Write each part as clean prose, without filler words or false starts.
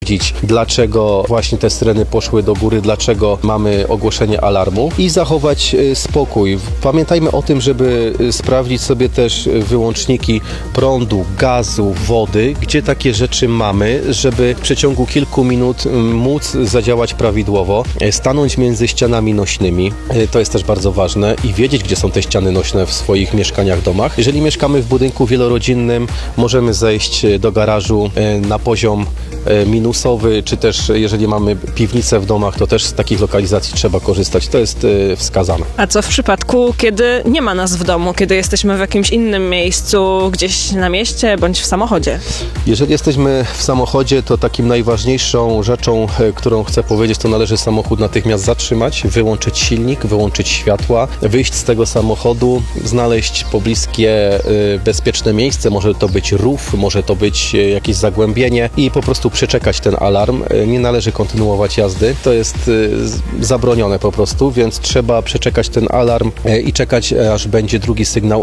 sprawdzić, dlaczego właśnie te syreny poszły do góry, dlaczego mamy ogłoszenie alarmu i zachować spokój. Pamiętajmy o tym, żeby sprawdzić sobie też wyłączniki prądu, gazu, wody, gdzie takie rzeczy mamy, żeby w przeciągu kilku minut móc zadziałać prawidłowo, stanąć między ścianami nośnymi, to jest też bardzo ważne i wiedzieć, gdzie są te ściany nośne w swoich mieszkaniach, domach. Jeżeli mieszkamy w budynku wielorodzinnym, możemy zejść do garażu na poziom minusowy, czy też jeżeli mamy piwnicę w domach, to też z takich lokalizacji trzeba korzystać. To jest wskazane. A co w przypadku, kiedy nie ma nas w domu, kiedy jesteśmy w jakimś innym miejscu, gdzieś na mieście bądź w samochodzie? Jeżeli jesteśmy w samochodzie, to takim najważniejszą rzeczą, którą chcę powiedzieć, to należy samochód natychmiast zatrzymać, wyłączyć silnik, wyłączyć światła, wyjść z tego samochodu, znaleźć pobliskie, bezpieczne miejsce, może to być rów, może to być jakieś zagłębienie i po prostu przeczekać ten alarm. Nie należy kontynuować jazdy, to jest zabronione po prostu, więc trzeba przeczekać ten alarm i czekać, aż będzie drugi sygnał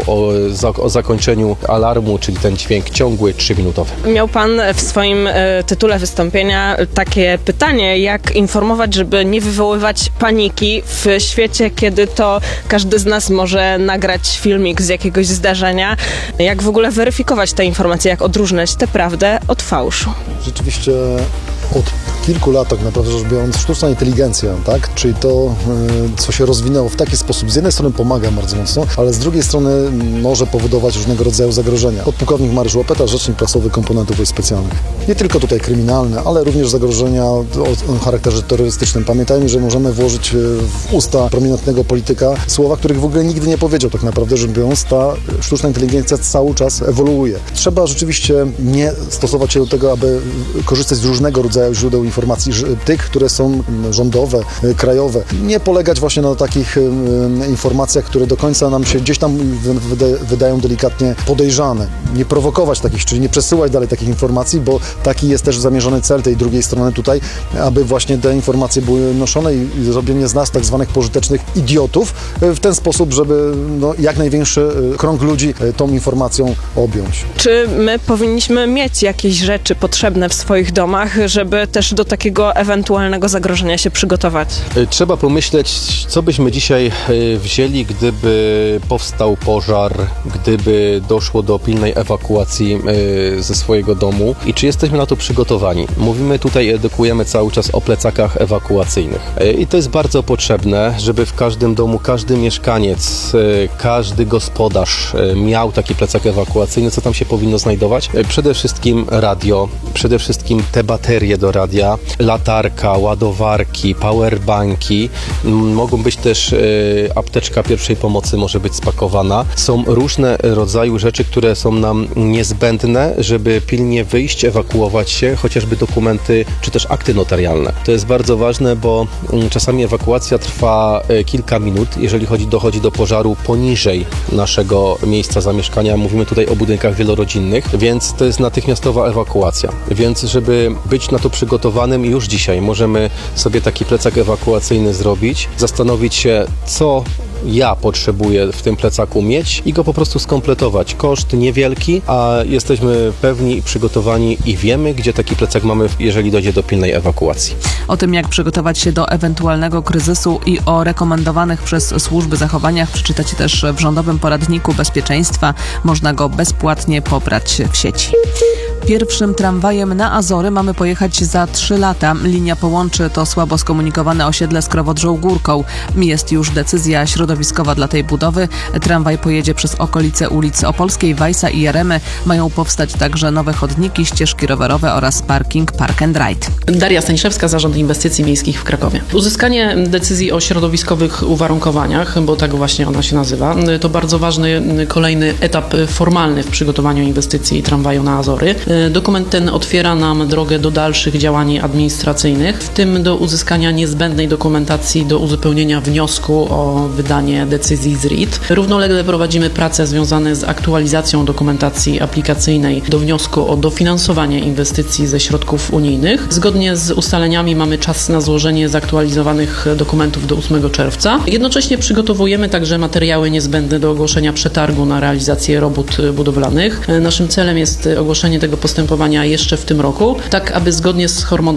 o zakończeniu alarmu, czyli ten dźwięk ciągły, 3-minutowy. Miał Pan w swoim tytule wystąpienia takie pytanie, jak informować, żeby nie wywoływać paniki w świecie, kiedy to każdy z nas może nagrać filmik z jakiegoś zdarzenia. Jak w ogóle weryfikować te informacje, jak odróżniać tę prawdę od fałszu? Rzeczywiście od kilku lat, tak naprawdę rzecz biorąc, sztuczna inteligencja, tak? Czyli to, co się rozwinęło w taki sposób, z jednej strony pomaga bardzo mocno, ale z drugiej strony może powodować różnego rodzaju zagrożenia. Podpułkownik Mariusz Łopeta, rzecznik prasowy komponentów wojsk specjalnych. Nie tylko tutaj kryminalne, ale również zagrożenia o charakterze terrorystycznym. Pamiętajmy, że możemy włożyć w usta prominentnego polityka słowa, których w ogóle nigdy nie powiedział, tak naprawdę rzecz biorąc. Ta sztuczna inteligencja cały czas ewoluuje. Trzeba rzeczywiście nie stosować się do tego, aby korzystać z różnego rodzaju źródeł informacji, tych, które są rządowe, krajowe. Nie polegać właśnie na takich informacjach, które do końca nam się gdzieś tam wydają delikatnie podejrzane. Nie prowokować takich, czyli nie przesyłać dalej takich informacji, bo taki jest też zamierzony cel tej drugiej strony tutaj, aby właśnie te informacje były noszone i zrobienie z nas tak zwanych pożytecznych idiotów w ten sposób, żeby jak największy krąg ludzi tą informacją objąć. Czy my powinniśmy mieć jakieś rzeczy potrzebne w swoich domach, żeby też do takiego ewentualnego zagrożenia się przygotować? Trzeba pomyśleć, co byśmy dzisiaj wzięli, gdyby powstał pożar, gdyby doszło do pilnej ewakuacji ze swojego domu i czy jesteśmy na to przygotowani. Mówimy tutaj, edukujemy cały czas o plecakach ewakuacyjnych i to jest bardzo potrzebne, żeby w każdym domu, każdy mieszkaniec, każdy gospodarz miał taki plecak ewakuacyjny. Co tam się powinno znajdować? Przede wszystkim radio, przede wszystkim te baterie do radia, latarka, ładowarki, powerbanki. Mogą być też apteczka pierwszej pomocy może być spakowana. Są różne rodzaju rzeczy, które są nam niezbędne, żeby pilnie wyjść, ewakuować się, chociażby dokumenty, czy też akty notarialne. To jest bardzo ważne, bo czasami ewakuacja trwa kilka minut, jeżeli dochodzi do pożaru poniżej naszego miejsca zamieszkania. Mówimy tutaj o budynkach wielorodzinnych, więc to jest natychmiastowa ewakuacja. Więc żeby być na to przygotowanym już dzisiaj, możemy sobie taki plecak ewakuacyjny zrobić, zastanowić się, co ja potrzebuję w tym plecaku mieć i go po prostu skompletować. Koszt niewielki, a jesteśmy pewni, przygotowani i wiemy, gdzie taki plecak mamy, jeżeli dojdzie do pilnej ewakuacji. O tym, jak przygotować się do ewentualnego kryzysu i o rekomendowanych przez służby zachowaniach przeczytacie też w Rządowym Poradniku Bezpieczeństwa. Można go bezpłatnie pobrać w sieci. Pierwszym tramwajem na Azory mamy pojechać za 3 lata. Linia połączy to słabo skomunikowane osiedle z Krowodrzą Górką. Jest już decyzja środowiskowa dla tej budowy. Tramwaj pojedzie przez okolice ulic Opolskiej, Wajsa i Jaremy. Mają powstać także nowe chodniki, ścieżki rowerowe oraz parking Park and Ride. Daria Staniszewska, Zarząd Inwestycji Miejskich w Krakowie. Uzyskanie decyzji o środowiskowych uwarunkowaniach, bo tak właśnie ona się nazywa, to bardzo ważny kolejny etap formalny w przygotowaniu inwestycji tramwaju na Azory. Dokument ten otwiera nam drogę do dalszych działań administracyjnych, w tym do uzyskania niezbędnej dokumentacji do uzupełnienia wniosku o wydanie decyzji z RIT. Równolegle prowadzimy prace związane z aktualizacją dokumentacji aplikacyjnej do wniosku o dofinansowanie inwestycji ze środków unijnych. Zgodnie z ustaleniami mamy czas na złożenie zaktualizowanych dokumentów do 8 czerwca. Jednocześnie przygotowujemy także materiały niezbędne do ogłoszenia przetargu na realizację robót budowlanych. Naszym celem jest ogłoszenie tego postępowania jeszcze w tym roku, tak aby zgodnie z harmonogramem